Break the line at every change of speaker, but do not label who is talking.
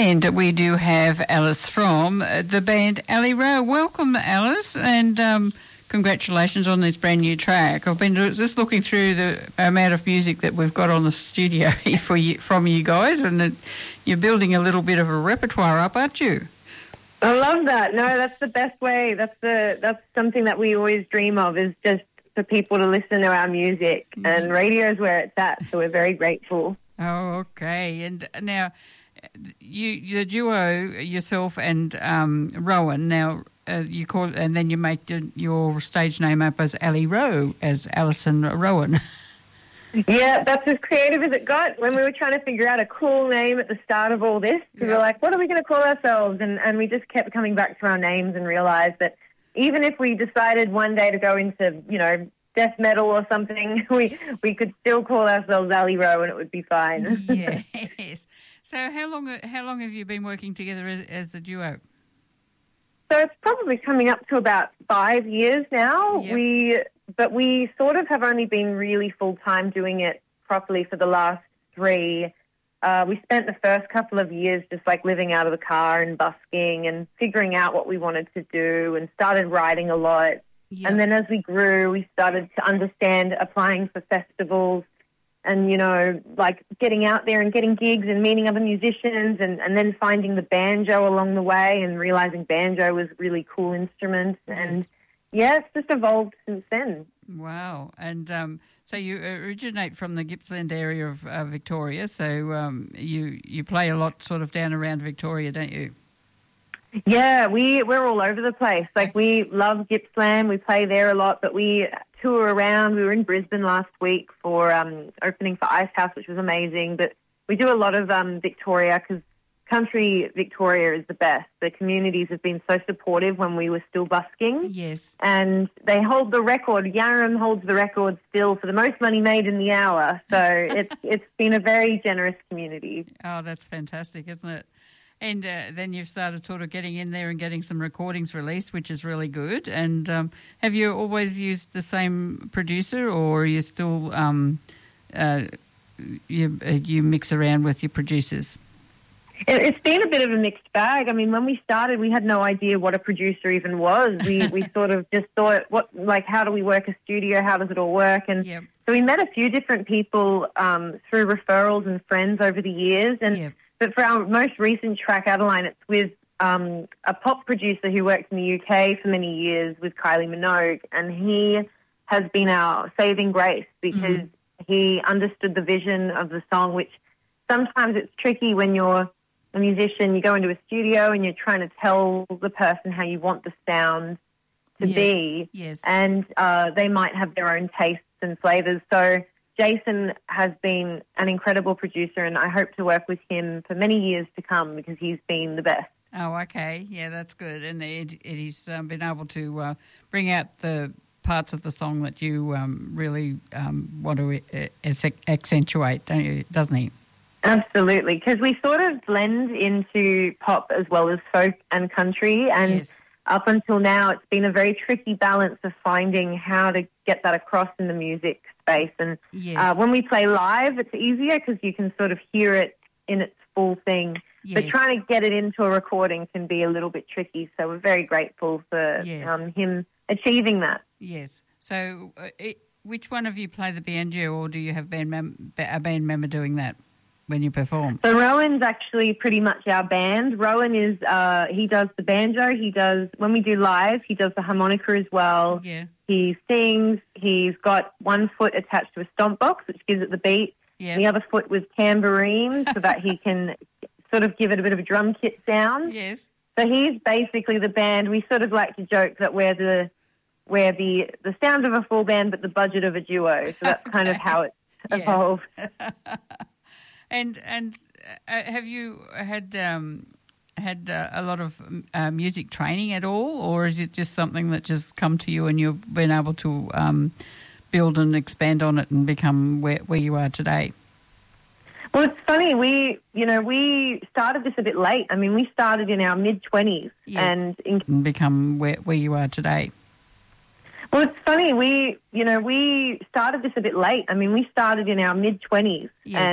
And we do have Alice from the band Ali Rowe. Welcome, Alice, and congratulations on this brand new track. I've been just looking through the amount of music that we've got on the studio from you guys, and you're building a little bit of a repertoire up, aren't you?
I love that. No, that's the best way. That's something that we always dream of, is just for people to listen to our music, and radio is where it's at, so we're very grateful.
Oh, okay. And now, the duo, yourself and Rowan, now you call, and then you make your stage name up as Ali Rowe, as Alison Rowan.
Yeah, that's as creative as it got. When we were trying to figure out a cool name at the start of all this, we were like, what are we going to call ourselves? And we just kept coming back to our names and realised that even if we decided one day to go into, death metal or something, we could still call ourselves Ali Rowe and it would be fine.
Yes. So how long have you been working together as a duo?
So it's probably coming up to about 5 years now.
Yep.
But we sort of have only been really full-time doing it properly for the last 3. We spent the first couple of years just like living out of the car and busking and figuring out what we wanted to do, and started writing a lot. Yep. And then as we grew, we started to understand applying for festivals and, like getting out there and getting gigs and meeting other musicians, and then finding the banjo along the way and realizing banjo was a really cool instrument. Yes. And it's just evolved since then. Wow.
And so you originate from the Gippsland area of Victoria, so you play a lot sort of down around Victoria, don't you?
Yeah, we're all over the place. Like, we love Gippsland. We play there a lot, but we tour around. We were in Brisbane last week for opening for Icehouse, which was amazing. But we do a lot of Victoria, because country Victoria is the best. The communities have been so supportive when we were still busking.
Yes.
And they hold the record. Yarram holds the record still for the most money made in the hour. So it's been a very generous community.
Oh, that's fantastic, isn't it? And then you've started sort of getting in there and getting some recordings released, which is really good. And have you always used the same producer, or are you still you mix around with your producers?
It's been a bit of a mixed bag. I mean, when we started, we had no idea what a producer even was. We sort of just thought, how do we work a studio? How does it all work? And so we met a few different people through referrals and friends over the years. And but for our most recent track, Adeline, it's with a pop producer who worked in the UK for many years with Kylie Minogue, and he has been our saving grace because he understood the vision of the song, which sometimes it's tricky when you're a musician. You go into a studio and you're trying to tell the person how you want the sound to be, and they might have their own tastes and flavours. So Jason has been an incredible producer, and I hope to work with him for many years to come because he's been the best.
Oh, okay. Yeah, that's good. And he's been able to bring out the parts of the song that you really want to accentuate, don't you? Doesn't he?
Absolutely, because we sort of blend into pop as well as folk and country, and up until now it's been a very tricky balance of finding how to get that across in the music space. And when we play live, it's easier because you can sort of hear it in its full thing. But trying to get it into a recording can be a little bit tricky, so we're very grateful for him achieving that.
Yes. So which one of you play the banjo, or do you have a band member doing that when you perform?
So Rowan's actually pretty much our band. Rowan is, he does the banjo, when we do live, he does the harmonica as well.
Yeah.
He sings, he's got one foot attached to a stomp box, which gives it the beat. Yeah. The other foot with tambourine so that he can sort of give it a bit of a drum kit sound.
Yes.
So he's basically the band. We sort of like to joke that we're the sound of a full band but the budget of a duo. So that's kind of how it's evolved.
And have you had a lot of music training at all, or is it just something that just come to you and you've been able to build and expand on it and become where you are today?
Well, it's funny. We started this a bit late. I mean, we started in our mid-20s.
And become where you are today.
Well, it's funny. We started this a bit late. I mean, we started in our mid-20s.
Yes.